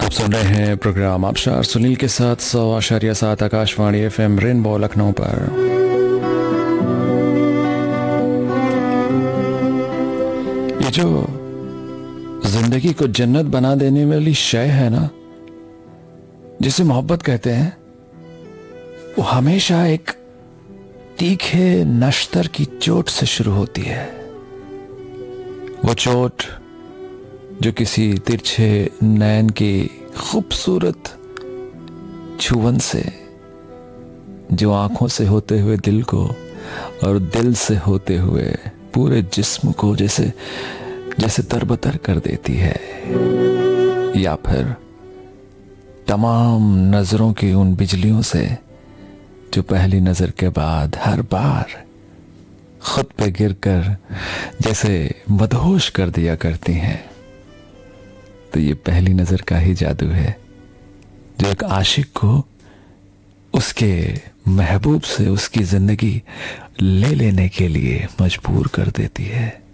आप सुन रहे हैं प्रोग्राम आबशार सुनील के साथ 100.7 आकाशवाणी FM रेनबो लखनऊ पर। ये जो जिंदगी को जन्नत बना देने वाली शय है ना, जिसे मोहब्बत कहते हैं, वो हमेशा एक तीखे नश्तर की चोट से शुरू होती है। वो चोट जो किसी तिरछे नैन की खूबसूरत छुवन से, जो आंखों से होते हुए दिल को और दिल से होते हुए पूरे जिस्म को जैसे जैसे तरबतर कर देती है, या फिर तमाम नजरों की उन बिजलियों से जो पहली नजर के बाद हर बार खुद पे गिरकर जैसे मदहोश कर दिया करती हैं। तो ये पहली नजर का ही जादू है जो एक आशिक को उसके महबूब से उसकी जिंदगी ले लेने के लिए मजबूर कर देती है।